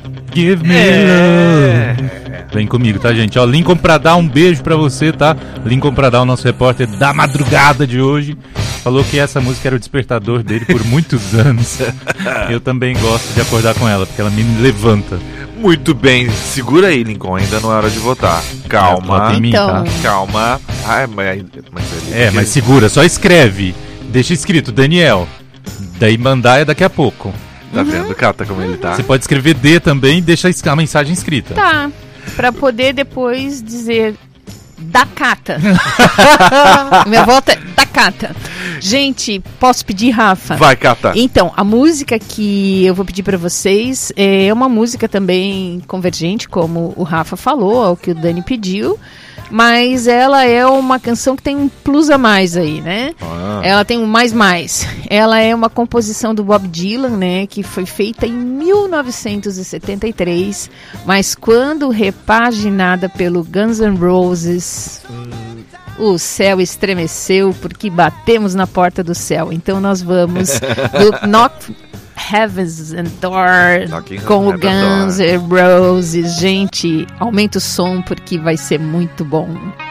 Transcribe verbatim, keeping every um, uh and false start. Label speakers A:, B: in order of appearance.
A: Give me
B: É.
A: love. Vem comigo, tá, gente? Ó, Lincoln Pradal, um beijo pra você, tá? Lincoln Pradal, nosso repórter da madrugada de hoje, falou que essa música era o despertador dele por muitos anos. Eu também gosto de acordar com ela, porque ela me levanta.
B: Muito bem, segura aí, Lincoln, ainda não é hora de votar. Calma,
A: Vota em mim,
C: Então.
A: tá?
B: calma. Ai, mas, mas
A: É, mas segura, só escreve. Deixa escrito, Daniel. Daí mandar é daqui a pouco.
B: Tá vendo, Cata, como ele tá?
A: Você pode escrever D também e deixa a mensagem escrita.
C: Tá, pra poder depois dizer da Cata. Minha volta é da Cata. Gente, posso pedir, Rafa?
B: Vai, Cata.
C: Então, a música que eu vou pedir pra vocês é uma música também convergente, como o Rafa falou, ao que o Dani pediu. Mas ela é uma canção que tem um plus a mais aí, né?
B: Ah.
C: Ela tem um mais mais. Ela é uma composição do Bob Dylan, né? Que foi feita em mil novecentos e setenta e três. Mas quando repaginada pelo Guns N' Roses, o céu estremeceu porque batemos na porta do céu. Então nós vamos do Knock Heavens and Door
B: Knocking
C: com o
B: on Heaven's
C: Guns N' Roses. Gente, aumenta o som porque vai ser muito bom.